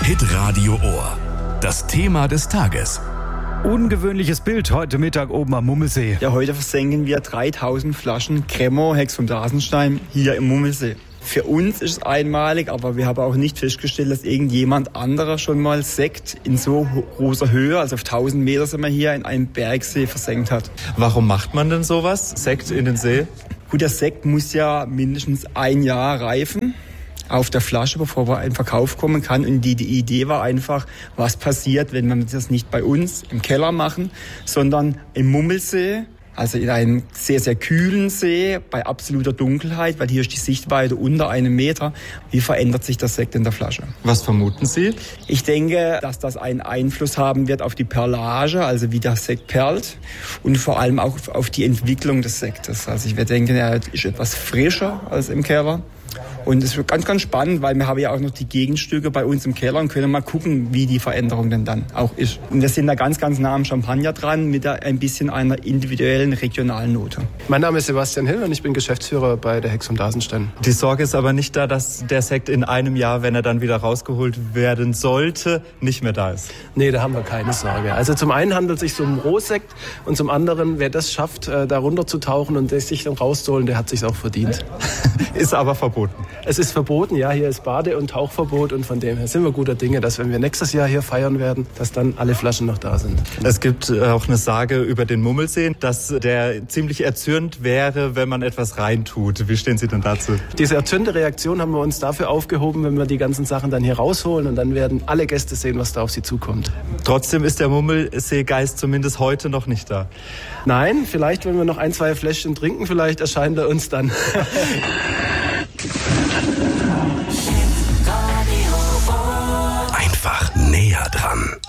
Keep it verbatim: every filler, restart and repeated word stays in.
Hitradio Ohr. Das Thema des Tages. Ungewöhnliches Bild heute Mittag oben am Mummelsee. Ja, heute versenken wir dreitausend Flaschen Cremant Hex vom Dasenstein hier im Mummelsee. Für uns ist es einmalig, aber wir haben auch nicht festgestellt, dass irgendjemand anderer schon mal Sekt in so großer Höhe, also auf tausend Meter sind wir hier, in einem Bergsee versenkt hat. Warum macht man denn sowas? Sekt in den See? Gut, der Sekt muss ja mindestens ein Jahr reifen auf der Flasche, bevor er in Verkauf kommen kann. Und die, die Idee war einfach, was passiert, wenn wir das nicht bei uns im Keller machen, sondern im Mummelsee, also in einem sehr, sehr kühlen See, bei absoluter Dunkelheit, weil hier ist die Sichtweite unter einem Meter. Wie verändert sich der Sekt in der Flasche? Was vermuten Sie? Ich denke, dass das einen Einfluss haben wird auf die Perlage, also wie der Sekt perlt, und vor allem auch auf die Entwicklung des Sektes. Also ich denke, er ist etwas frischer als im Keller. Und es wird ganz, ganz spannend, weil wir haben ja auch noch die Gegenstücke bei uns im Keller und können mal gucken, wie die Veränderung denn dann auch ist. Und wir sind da ganz, ganz nah am Champagner dran mit ein bisschen einer individuellen regionalen Note. Mein Name ist Sebastian Hill und ich bin Geschäftsführer bei der Hex vom Dasenstein. Die Sorge ist aber nicht da, dass der Sekt in einem Jahr, wenn er dann wieder rausgeholt werden sollte, nicht mehr da ist. Nee, da haben wir keine Sorge. Also zum einen handelt es sich um Rohsekt und zum anderen, wer das schafft, da runterzutauchen und sich dann rauszuholen, der hat sich's auch verdient. Ist aber verboten. Es ist verboten, ja, hier ist Bade- und Tauchverbot und von dem her sind wir guter Dinge, dass wenn wir nächstes Jahr hier feiern werden, dass dann alle Flaschen noch da sind. Es gibt auch eine Sage über den Mummelsee, dass der ziemlich erzürnt wäre, wenn man etwas reintut. Wie stehen Sie denn dazu? Diese erzürnte Reaktion haben wir uns dafür aufgehoben, wenn wir die ganzen Sachen dann hier rausholen und dann werden alle Gäste sehen, was da auf sie zukommt. Trotzdem ist der Mummelseegeist zumindest heute noch nicht da. Nein, vielleicht, wenn wir noch ein, zwei Fläschchen trinken, vielleicht erscheint er uns dann. Einfach näher dran.